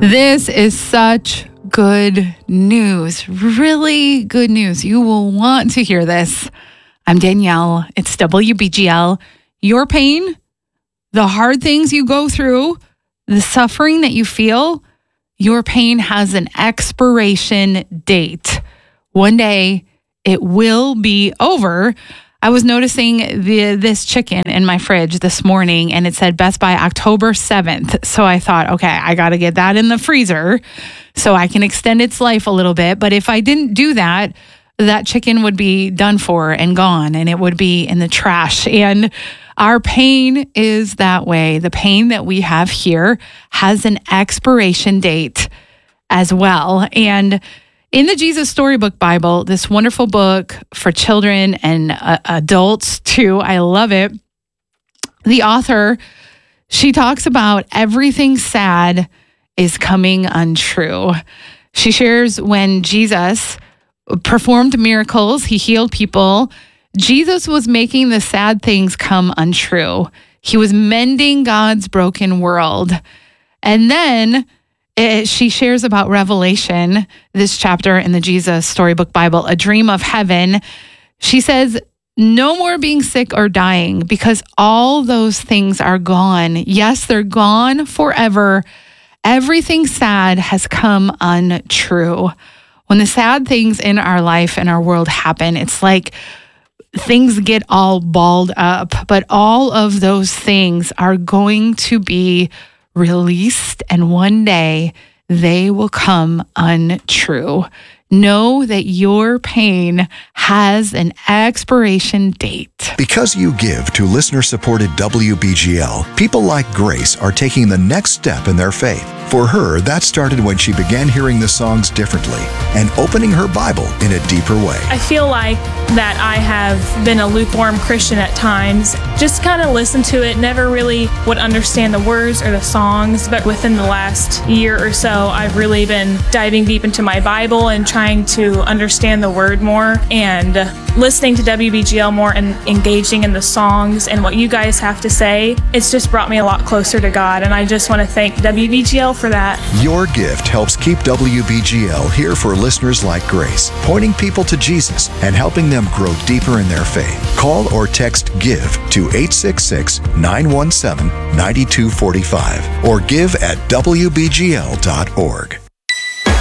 This is such good news, really good news. You will want to hear this. I'm Danielle. It's WBGL. Your pain, the hard things you go through, the suffering that you feel, your pain has an expiration date. One day it will be over. I was noticing this chicken in my fridge this morning, and it said Best By October 7th. So I thought, okay, I got to get that in the freezer so I can extend its life a little bit. But if I didn't do that, that chicken would be done for and gone, and it would be in the trash. And our pain is that way. The pain that we have here has an expiration date as well. And in the Jesus Storybook Bible, this wonderful book for children and adults too, I love it. The author, she talks about everything sad is coming untrue. She shares when Jesus performed miracles, he healed people. Jesus was making the sad things come untrue. He was mending God's broken world. And then she shares about Revelation, this chapter in the Jesus Storybook Bible, a dream of heaven. She says, no more being sick or dying because all those things are gone. Yes, they're gone forever. Everything sad has come untrue. When the sad things in our life and our world happen, it's like things get all balled up, but all of those things are going to be released, and one day they will come untrue. Know that your pain has an expiration date. Because you give to listener-supported WBGL, people like Grace are taking the next step in their faith. For her, that started when she began hearing the songs differently and opening her Bible in a deeper way. I feel like that I have been a lukewarm Christian at times. Just kind of listened to it, never really would understand the words or the songs. But within the last year or so, I've really been diving deep into my Bible and trying to understand the word more and listening to WBGL more and engaging in the songs and what you guys have to say. It's just brought me a lot closer to God, and I just want to thank WBGL for that. Your gift helps keep WBGL here for listeners like Grace, pointing people to Jesus and helping them grow deeper in their faith. Call or text GIVE to 866-917-9245 or give at WBGL.org.